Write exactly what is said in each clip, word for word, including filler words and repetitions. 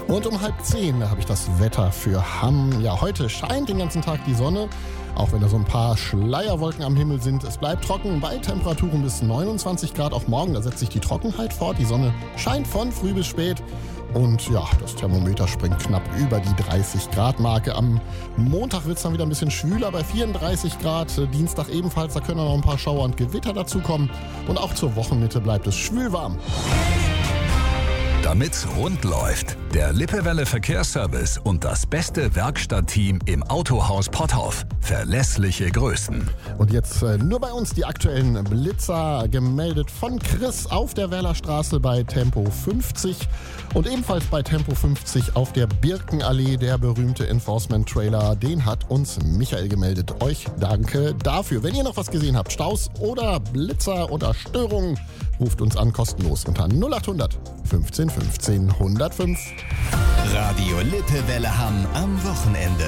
Und um halb zehn habe ich das Wetter für Hamm. Ja, heute scheint den ganzen Tag die Sonne, auch wenn da so ein paar Schleierwolken am Himmel sind. Es bleibt trocken bei Temperaturen bis neunundzwanzig Grad. Auch morgen, da setzt sich die Trockenheit fort. Die Sonne scheint von früh bis spät. Und ja, das Thermometer springt knapp über die dreißig Grad Marke. Am Montag wird es dann wieder ein bisschen schwüler bei vierunddreißig Grad. Dienstag ebenfalls, da können noch ein paar Schauer und Gewitter dazukommen. Und auch zur Wochenmitte bleibt es schwülwarm. Damit's rund läuft, der Lippewelle Verkehrsservice und das beste Werkstattteam im Autohaus Potthoff. Verlässliche Größen. Und jetzt äh, nur bei uns die aktuellen Blitzer, gemeldet von Chris auf der Werlerstraße bei Tempo fünfzig und ebenfalls bei Tempo fünfzig auf der Birkenallee, der berühmte Enforcement-Trailer. Den hat uns Michael gemeldet. Euch danke dafür. Wenn ihr noch was gesehen habt, Staus oder Blitzer oder Störungen, ruft uns an kostenlos unter null acht hundert fünfzehn fünfzehn hundertfünf. Radio Lippewelle Hamm am Wochenende.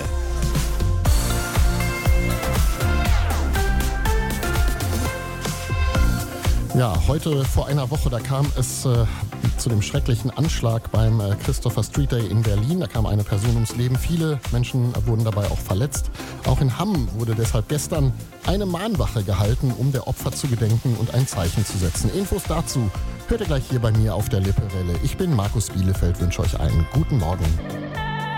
Ja, heute vor einer Woche, da kam es äh, zu dem schrecklichen Anschlag beim äh, Christopher Street Day in Berlin. Da kam eine Person ums Leben. Viele Menschen äh, wurden dabei auch verletzt. Auch in Hamm wurde deshalb gestern eine Mahnwache gehalten, um der Opfer zu gedenken und ein Zeichen zu setzen. Infos dazu hört ihr gleich hier bei mir auf der Lippewelle. Ich bin Markus Bielefeld, wünsche euch einen guten Morgen.